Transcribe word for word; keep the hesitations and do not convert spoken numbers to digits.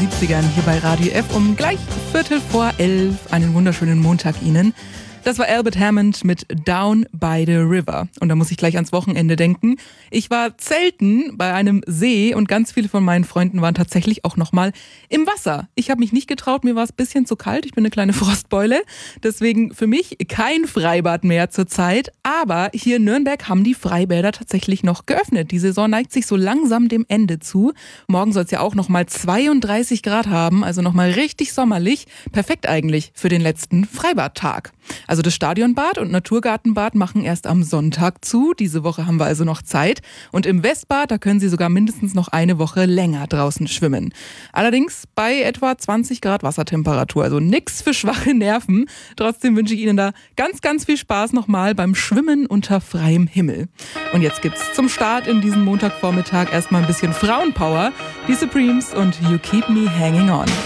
siebzigern hier bei Radio F um gleich Viertel vor elf. Einen wunderschönen Montag Ihnen. Das war Albert Hammond mit Down by the River. Und da muss ich gleich ans Wochenende denken. Ich war zelten bei einem See und ganz viele von meinen Freunden waren tatsächlich auch nochmal im Wasser. Ich habe mich nicht getraut, mir war es ein bisschen zu kalt. Ich bin eine kleine Frostbeule. Deswegen für mich kein Freibad mehr zurzeit. Aber hier in Nürnberg haben die Freibäder tatsächlich noch geöffnet. Die Saison neigt sich so langsam dem Ende zu. Morgen soll es ja auch nochmal zweiunddreißig Grad haben, also nochmal richtig sommerlich. Perfekt eigentlich für den letzten Freibadtag. Also das Stadionbad und Naturgartenbad machen erst am Sonntag zu. Diese Woche haben wir also noch Zeit. Und im Westbad, da können Sie sogar mindestens noch eine Woche länger draußen schwimmen. Allerdings bei etwa zwanzig Grad Wassertemperatur. Also nix für schwache Nerven. Trotzdem wünsche ich Ihnen da ganz, ganz viel Spaß nochmal beim Schwimmen unter freiem Himmel. Und jetzt gibt's zum Start in diesem Montagvormittag erstmal ein bisschen Frauenpower. Die Supremes und You Keep Me Hanging On.